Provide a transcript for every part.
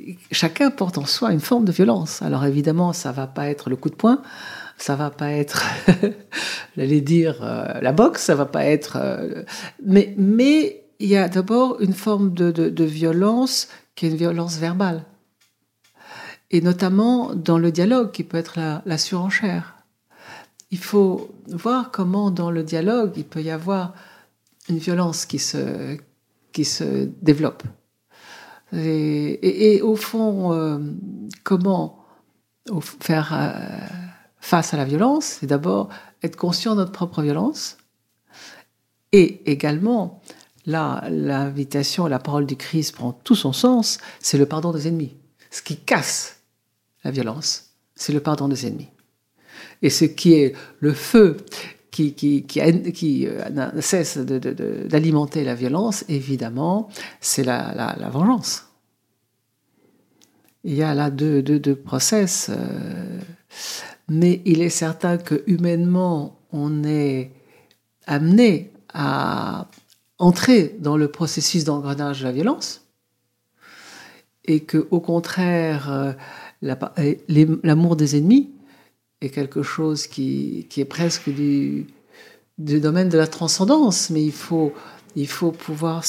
chacun porte en soi une forme de violence. Alors évidemment, ça va pas être le coup de poing, ça va pas être, j'allais dire, la boxe, ça va pas être... mais il y a d'abord une forme de violence qui est une violence verbale. Et notamment dans le dialogue, qui peut être la surenchère. Il faut voir comment dans le dialogue, il peut y avoir une violence qui se développe. Et au fond, comment faire face à la violence, c'est d'abord être conscient de notre propre violence. Et également, là, l'invitation, la parole du Christ prend tout son sens, c'est le pardon des ennemis. Ce qui casse la violence, c'est le pardon des ennemis. Et ce qui est le feu qui ne cesse d'alimenter la violence, évidemment, c'est la vengeance. Il y a là deux process, mais il est certain que humainement, on est amené à entrer dans le processus d'engrenage de la violence, et que, au contraire, l'amour des ennemis est quelque chose qui est presque du domaine de la transcendance, mais il faut pouvoir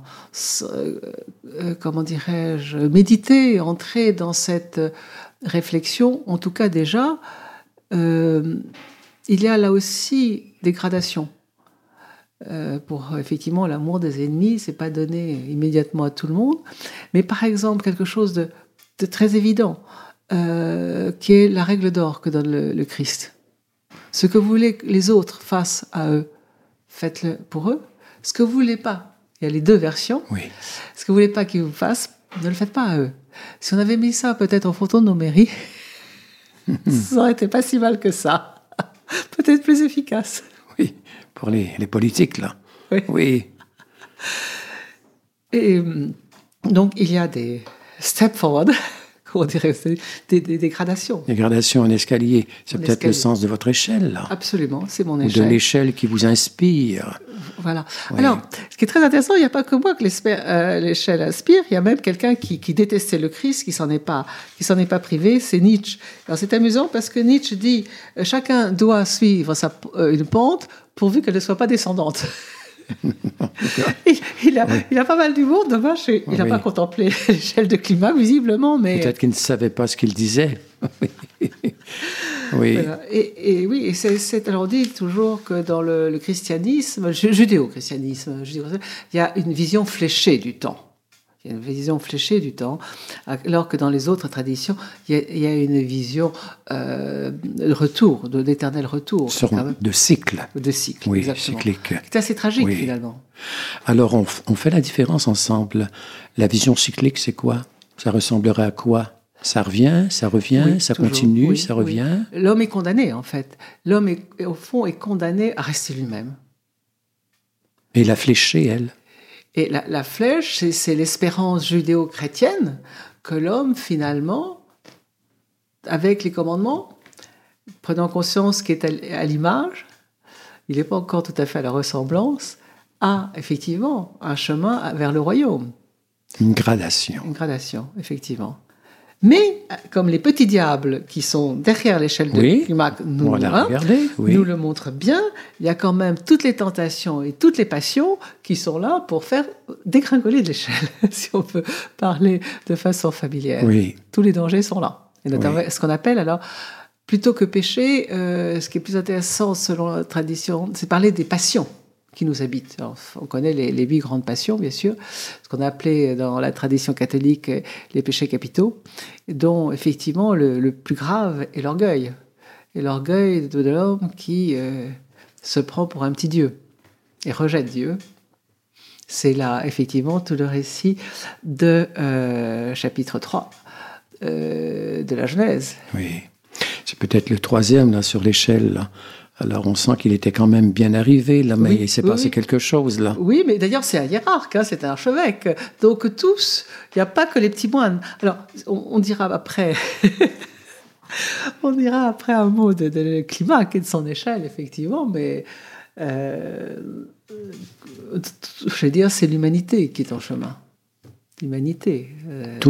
comment dirais-je, méditer, entrer dans cette réflexion. En tout cas, déjà, il y a là aussi des gradations. Pour effectivement l'amour des ennemis, c'est pas donné immédiatement à tout le monde, mais par exemple quelque chose de très évident, qui est la règle d'or que donne le Christ. Ce que vous voulez que les autres fassent à eux, faites-le pour eux. Ce que vous voulez pas, il y a les deux versions. Oui. Ce que vous voulez pas qu'ils vous fassent, ne le faites pas à eux. Si on avait mis ça peut-être en photo de nos mairies, ça aurait été pas si mal que ça. Peut-être plus efficace. Oui, pour les politiques, là. Oui. Oui. Et donc, il y a des step forward, comment dirait, des gradations. Les gradations en escalier, c'est peut-être le sens de votre échelle, là. Absolument, c'est mon Ou échelle. de l'échelle qui vous inspire. Voilà. Oui. Alors, ce qui est très intéressant, il n'y a pas que moi que l'échelle inspire, il y a même quelqu'un qui détestait le Christ, qui s'en est pas privé, c'est Nietzsche. Alors, c'est amusant parce que Nietzsche dit chacun doit suivre une pente pourvu qu'elle ne soit pas descendante. il a pas mal d'humour, dommage, il n'a pas contemplé l'échelle de climat, visiblement, mais... Peut-être qu'il ne savait pas ce qu'il disait. Oui. Voilà. Et oui, et alors on dit toujours que dans le christianisme, judéo-christianisme, il y a une vision fléchée du temps. Il y a une vision fléchée du temps, alors que dans les autres traditions, il y a une vision de retour, de l'éternel retour. De cycle. De cycle, oui, exactement. Cyclique. C'est assez tragique, oui. Finalement. Alors, on fait la différence ensemble. La vision cyclique, c'est quoi? Ça ressemblerait à quoi? Ça revient, ça revient, oui, ça toujours, continue, oui, ça revient. Oui. L'homme est condamné, en fait. L'homme, au fond, est condamné à rester lui-même. Et la fléchée, elle? Et la flèche, c'est l'espérance judéo-chrétienne que l'homme, finalement, avec les commandements, prenant conscience qu'il est à l'image, il n'est pas encore tout à fait à la ressemblance, a effectivement un chemin vers le royaume. Une gradation. Une gradation, effectivement. Mais, comme les petits diables qui sont derrière l'échelle de climat nous le montrent bien, il y a quand même toutes les tentations et toutes les passions qui sont là pour faire dégringoler de l'échelle, si on peut parler de façon familière. Oui. Tous les dangers sont là. Et notamment ce qu'on appelle, alors, plutôt que péché, ce qui est plus intéressant selon la tradition, c'est parler des passions qui nous habitent. Alors, on connaît les 8 grandes passions, bien sûr, ce qu'on a appelé dans la tradition catholique les péchés capitaux, dont effectivement le plus grave est l'orgueil. Et l'orgueil de l'homme qui se prend pour un petit Dieu et rejette Dieu. C'est là, effectivement, tout le récit de chapitre 3 de la Genèse. Oui, c'est peut-être le 3e là, sur l'échelle, là. Alors, on sent qu'il était quand même bien arrivé, là, mais il s'est passé quelque chose, là. Oui, mais d'ailleurs, c'est un hiérarque, c'est un archevêque. Donc, tous, il n'y a pas que les petits moines. Alors, on dira après... on dira après un mot de climat, qui est de son échelle, effectivement, mais... je veux dire, c'est l'humanité qui est en chemin. L'humanité.